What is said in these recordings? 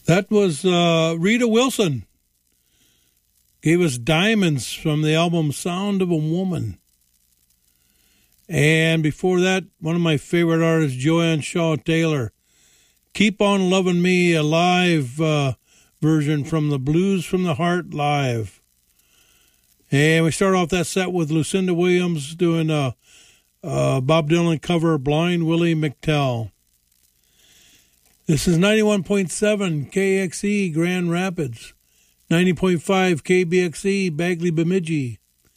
That was Rita Wilson. Gave us Diamonds from the album Sound of a Woman. And before that, one of my favorite artists, Joanne Shaw Taylor. Keep on Loving Me, a live version from the Blues from the Heart live. And we start off that set with Lucinda Williams doing a Bob Dylan cover, Blind Willie McTell. This is 91.7 KXE Grand Rapids, 90.5 KBXE Bagley Bemidji,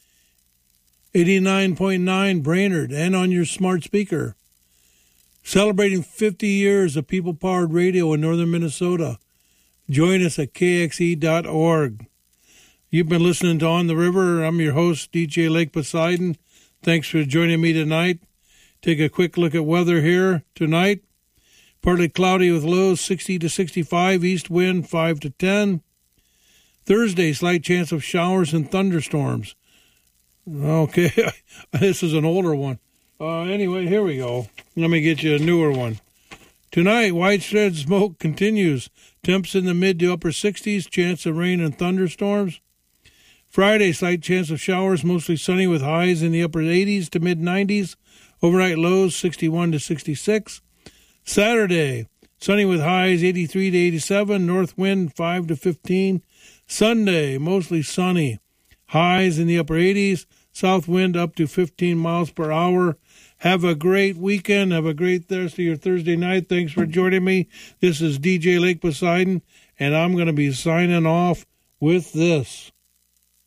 89.9 Brainerd, and on your smart speaker. Celebrating 50 years of people-powered radio in northern Minnesota. Join us at kxe.org. You've been listening to On the River. I'm your host, DJ Lake Poseidon. Thanks for joining me tonight. Take a quick look at weather here tonight. Partly cloudy with lows 60 to 65, east wind 5 to 10. Thursday, slight chance of showers and thunderstorms. Okay, this is an older one. Anyway, here we go. Let me get you a newer one. Tonight, widespread smoke continues. Temps in the mid to upper 60s, chance of rain and thunderstorms. Friday, slight chance of showers, mostly sunny with highs in the upper 80s to mid 90s. Overnight lows 61 to 66. Saturday, sunny with highs 83 to 87, north wind 5 to 15. Sunday, mostly sunny, highs in the upper 80s, south wind up to 15 miles per hour. Have a great weekend. Have a great rest of your Thursday night. Thanks for joining me. This is DJ Lake Poseidon, and I'm going to be signing off with this.